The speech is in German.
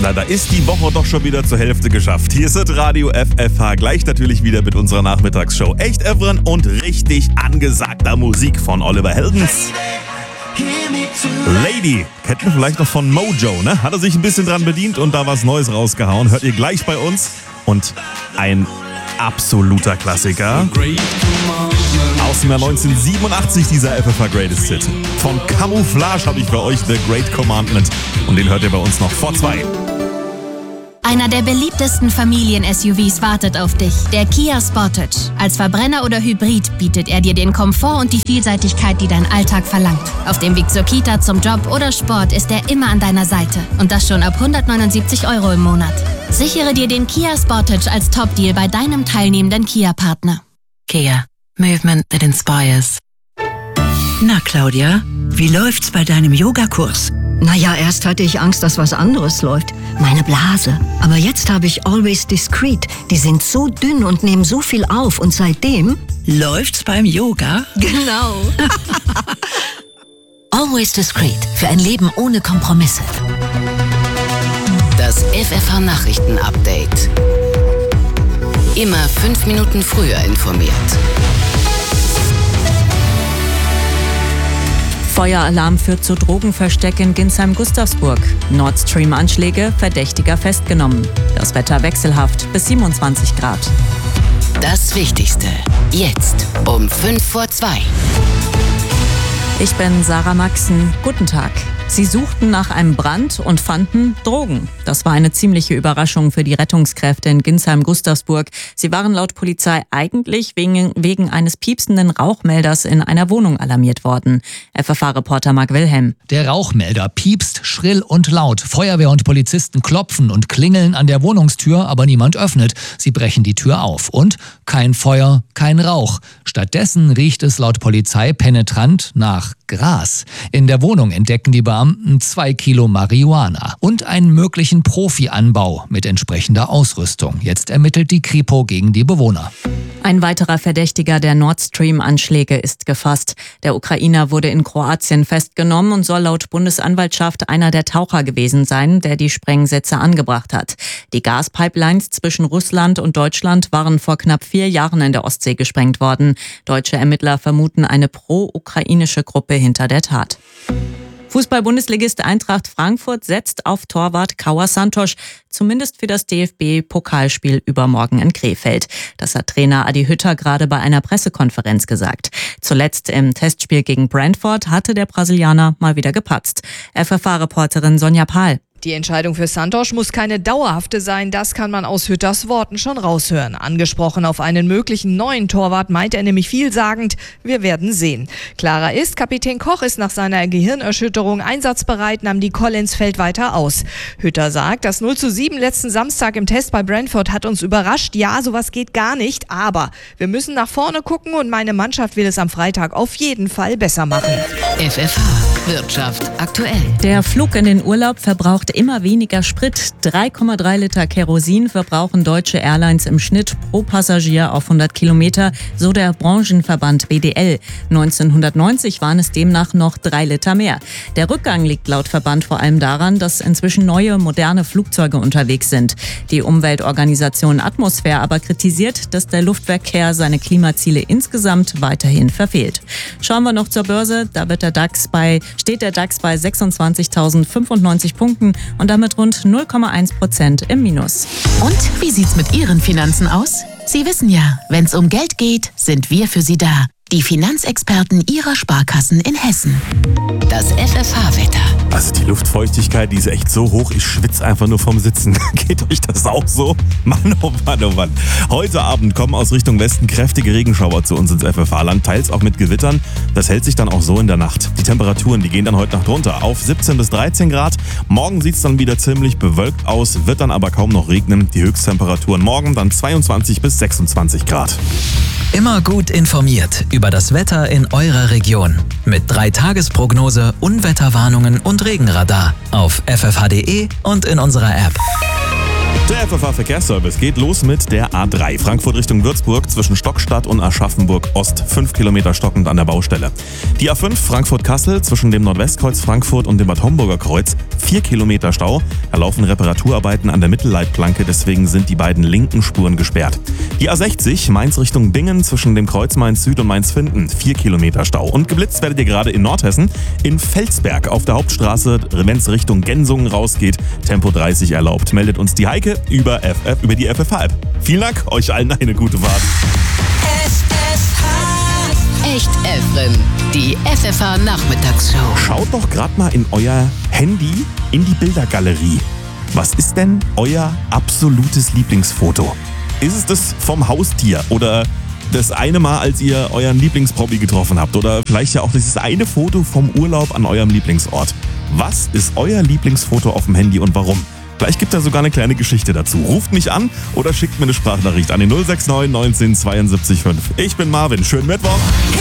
Na, da ist die Woche doch schon wieder zur Hälfte geschafft. Hier ist das Radio FFH, gleich natürlich wieder mit unserer Nachmittagsshow. Echt Evren und richtig angesagter Musik von Oliver Heldens. Lady, kennt man vielleicht noch von Mojo, ne? Hat er sich ein bisschen dran bedient und da was Neues rausgehauen. Hört ihr gleich bei uns. Und ein absoluter Klassiker aus dem Jahr 1987, dieser FFH Greatest Hit. Von Camouflage habe ich für euch The Great Commandment. Und den hört ihr bei uns noch vor 2. Einer der beliebtesten Familien-SUVs wartet auf dich. Der Kia Sportage. Als Verbrenner oder Hybrid bietet er dir den Komfort und die Vielseitigkeit, die dein Alltag verlangt. Auf dem Weg zur Kita, zum Job oder Sport ist er immer an deiner Seite. Und das schon ab 179 € im Monat. Sichere dir den Kia Sportage als Top-Deal bei deinem teilnehmenden Kia-Partner. Kia. Movement that inspires. Na, Claudia, wie läuft's bei deinem Yogakurs? Naja, erst hatte ich Angst, dass was anderes läuft. Meine Blase. Aber jetzt habe ich Always Discreet. Die sind so dünn und nehmen so viel auf. Und seitdem... Läuft's beim Yoga? Genau. Always Discreet. Für ein Leben ohne Kompromisse. Das FFH Nachrichten-Update. Immer 5 Minuten früher informiert. Feueralarm führt zu Drogenversteck in Ginsheim-Gustavsburg. Nord Stream-Anschläge, Verdächtiger festgenommen. Das Wetter wechselhaft bis 27 Grad. Das Wichtigste. Jetzt um 1:55. Ich bin Sarah Maxen. Guten Tag. Sie suchten nach einem Brand und fanden Drogen. Das war eine ziemliche Überraschung für die Rettungskräfte in Ginsheim-Gustavsburg. Sie waren laut Polizei eigentlich wegen eines piepsenden Rauchmelders in einer Wohnung alarmiert worden. FFH-Reporter Marc Wilhelm. Der Rauchmelder piepst schrill und laut. Feuerwehr und Polizisten klopfen und klingeln an der Wohnungstür, aber niemand öffnet. Sie brechen die Tür auf. Und kein Feuer, kein Rauch. Stattdessen riecht es laut Polizei penetrant nach Gras. In der Wohnung entdecken die Beamten 2 Kilo Marihuana und einen möglichen Profi-Anbau mit entsprechender Ausrüstung. Jetzt ermittelt die Kripo gegen die Bewohner. Ein weiterer Verdächtiger der Nord Stream-Anschläge ist gefasst. Der Ukrainer wurde in Kroatien festgenommen und soll laut Bundesanwaltschaft einer der Taucher gewesen sein, der die Sprengsätze angebracht hat. Die Gaspipelines zwischen Russland und Deutschland waren vor knapp 4 Jahren in der Ostsee gesprengt worden. Deutsche Ermittler vermuten eine pro-ukrainische Gruppe hinter der Tat. Fußball-Bundesligist Eintracht Frankfurt setzt auf Torwart Kauer Santos, zumindest für das DFB-Pokalspiel übermorgen in Krefeld. Das hat Trainer Adi Hütter gerade bei einer Pressekonferenz gesagt. Zuletzt im Testspiel gegen Brentford hatte der Brasilianer mal wieder gepatzt. FFH-Reporterin Sonja Pahl. Die Entscheidung für Santos muss keine dauerhafte sein, das kann man aus Hütters Worten schon raushören. Angesprochen auf einen möglichen neuen Torwart meint er nämlich vielsagend, wir werden sehen. Klarer ist, Kapitän Koch ist nach seiner Gehirnerschütterung einsatzbereit, nahm die Collins Feld weiter aus. Hütter sagt, das 0:7 letzten Samstag im Test bei Brentford hat uns überrascht. Ja, sowas geht gar nicht, aber wir müssen nach vorne gucken und meine Mannschaft will es am Freitag auf jeden Fall besser machen. FFH Wirtschaft aktuell. Der Flug in den Urlaub verbraucht immer weniger Sprit. 3,3 Liter Kerosin verbrauchen deutsche Airlines im Schnitt pro Passagier auf 100 Kilometer, so der Branchenverband BDL. 1990 waren es demnach noch 3 Liter mehr. Der Rückgang liegt laut Verband vor allem daran, dass inzwischen neue, moderne Flugzeuge unterwegs sind. Die Umweltorganisation Atmosphäre aber kritisiert, dass der Luftverkehr seine Klimaziele insgesamt weiterhin verfehlt. Schauen wir noch zur Börse. Da steht der DAX bei 26.095 Punkten und damit rund 0,1% im Minus. Und wie sieht's mit Ihren Finanzen aus? Sie wissen ja, wenn's um Geld geht, sind wir für Sie da. Die Finanzexperten Ihrer Sparkassen in Hessen. Das FFH-Wetter. Also die Luftfeuchtigkeit, die ist echt so hoch, ich schwitze einfach nur vom Sitzen. Geht euch das auch so? Mann, oh Mann, oh Mann. Heute Abend kommen aus Richtung Westen kräftige Regenschauer zu uns ins FFH-Land, teils auch mit Gewittern. Das hält sich dann auch so in der Nacht. Die Temperaturen, die gehen dann heute Nacht runter auf 17 bis 13 Grad. Morgen sieht es dann wieder ziemlich bewölkt aus, wird dann aber kaum noch regnen. Die Höchsttemperaturen morgen dann 22 bis 26 Grad. Immer gut informiert über das Wetter in eurer Region. Mit 3-Tages-Prognose, Unwetterwarnungen und Regenradar auf ffh.de und in unserer App. Der FFH-Verkehrsservice geht los mit der A3. Frankfurt Richtung Würzburg zwischen Stockstadt und Aschaffenburg Ost. 5 Kilometer stockend an der Baustelle. Die A5 Frankfurt-Kassel zwischen dem Nordwestkreuz Frankfurt und dem Bad Homburger Kreuz. 4 Kilometer Stau. Da laufen Reparaturarbeiten an der Mittelleitplanke, deswegen sind die beiden linken Spuren gesperrt. Die A60 Mainz Richtung Bingen zwischen dem Kreuz Mainz Süd und Mainz Finden. 4 Kilometer Stau. Und geblitzt werdet ihr gerade in Nordhessen in Felsberg auf der Hauptstraße, wenn es Richtung Gensungen rausgeht. Tempo 30 erlaubt. Meldet uns die Heike über die FFH-App. Vielen Dank, euch allen eine gute Fahrt. Echt Efren, die FFH-Nachmittagsshow. Schaut doch gerade mal in euer Handy in die Bildergalerie. Was ist denn euer absolutes Lieblingsfoto? Ist es das vom Haustier oder das eine Mal, als ihr euren Lieblingspromi getroffen habt? Oder vielleicht ja auch dieses eine Foto vom Urlaub an eurem Lieblingsort? Was ist euer Lieblingsfoto auf dem Handy und warum? Vielleicht gibt es sogar eine kleine Geschichte dazu. Ruft mich an oder schickt mir eine Sprachnachricht an die 069 19 72 5. Ich bin Marvin. Schönen Mittwoch.